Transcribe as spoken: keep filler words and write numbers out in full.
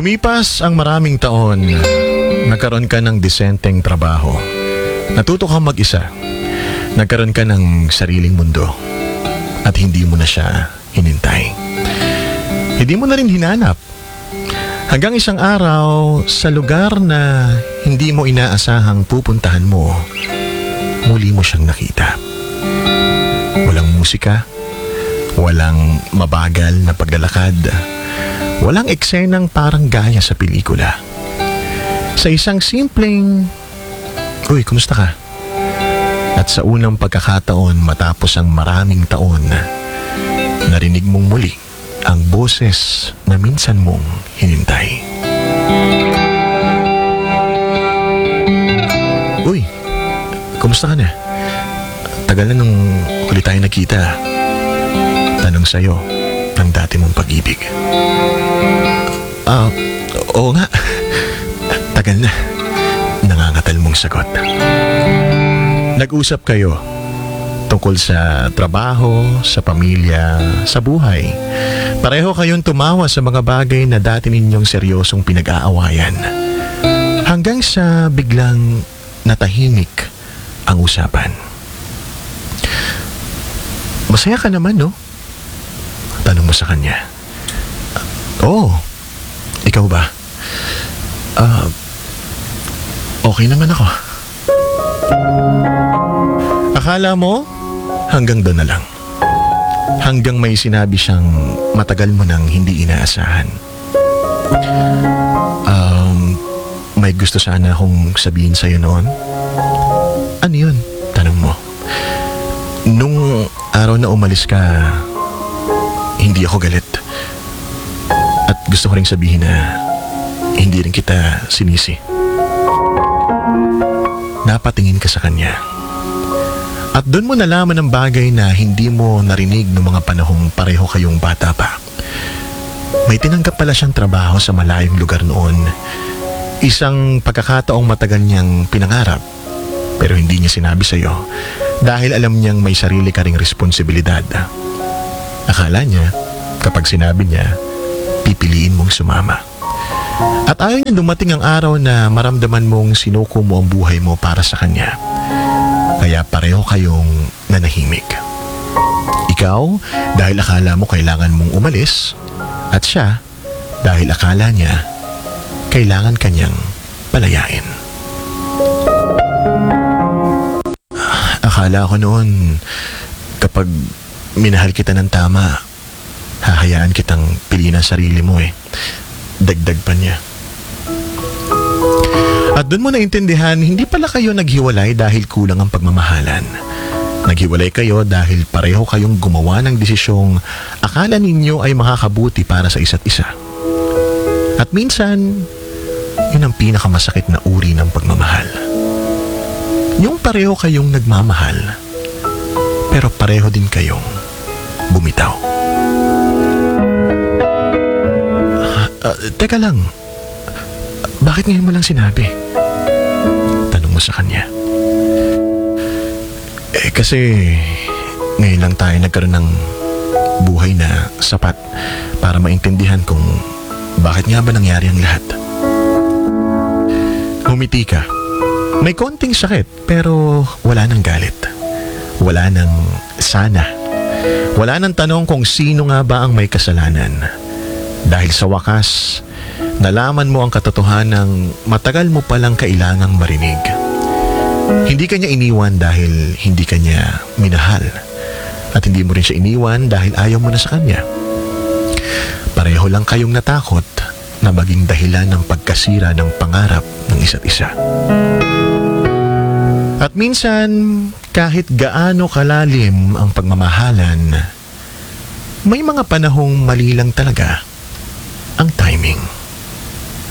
Lumipas ang maraming taon, nagkaroon ka ng disenteng trabaho. Natuto kang mag-isa. Nagkaroon ka ng sariling mundo. At hindi mo na siya hinintay. Hindi mo na rin hinanap. Hanggang isang araw, sa lugar na hindi mo inaasahang pupuntahan mo, muli mo siyang nakita. Walang musika, walang mabagal na paglalakad, walang eksenang parang gaya sa pelikula. Sa isang simpleng, "Uy, kumusta ka?" At sa unang pagkakataon matapos ang maraming taon, narinig mong muli ang boses na minsan mong hinintay. "Uy, kumusta ka na? Tagal na nung huli tayo nakita." Tanong sa'yo ng dati mong pag-ibig. Ah, oo nga. Tagal na. Nangangatal mong sagot. Nag-usap kayo tungkol sa trabaho, sa pamilya, sa buhay. Pareho kayong tumawa sa mga bagay na dati ninyong seryosong pinag-aawayan. Hanggang sa biglang natahimik ang usapan. "Masaya ka naman, no?" Tanong mo sa kanya. "Oo, ikaw ba?" Ah, okay naman ako." Akala mo, hanggang doon na lang. Hanggang may sinabi siyang matagal mo nang hindi inaasahan. Um, may gusto sana akong sabihin sa'yo noon. "Ano yun?" Tanong mo. "Nung araw na umalis ka, hindi ako galit. At gusto ko ring sabihin na hindi rin kita sinisi." Napatingin ka sa kanya. At doon mo nalaman ang bagay na hindi mo narinig noong mga panahong pareho kayong bata pa. May tinanggap pala siyang trabaho sa malayong lugar noon. Isang pagkakataong matagal niyang pinangarap, pero hindi niya sinabi sa'yo dahil alam niyang may sarili ka ring responsibilidad. Akala niya, kapag sinabi niya, pipiliin mong sumama. At ayaw niya dumating ang araw na maramdaman mong sinuko mo ang buhay mo para sa kanya. Kaya pareho kayong nanahimik. Ikaw, dahil akala mo kailangan mong umalis, at siya, dahil akala niya, kailangan kanyang palayain. Akala ko noon, kapag minahal kita ng tama, hahayaan kitang piliin ang sarili mo eh. Dagdag pa niya. At doon mo naintindihan, hindi pala kayo naghiwalay dahil kulang ang pagmamahalan. Naghiwalay kayo dahil pareho kayong gumawa ng desisyong akala ninyo ay makakabuti para sa isa't isa. At minsan, yun ang pinakamasakit na uri ng pagmamahal. Yung pareho kayong nagmamahal, pero pareho din kayong bumitaw. Uh, teka lang, bakit ngayon mo lang sinabi? Tanong mo sa kanya. Eh kasi ngayon lang tayo nagkaroon ng buhay na sapat para maintindihan kung bakit nga ba nangyari ang lahat. Humiti ka. May konting sakit pero wala nang galit. Wala nang sana. Wala nang tanong kung sino nga ba ang may kasalanan. Dahil sa wakas, nalaman mo ang katotohanang matagal mo palang kailangang marinig. Hindi kanya iniwan dahil hindi kanya minahal. At hindi mo rin siya iniwan dahil ayaw mo na sa kanya. Pareho lang kayong natakot na maging dahilan ng pagkasira ng pangarap ng isa't isa. At minsan, kahit gaano kalalim ang pagmamahalan, may mga panahong mali lang talaga ang timing.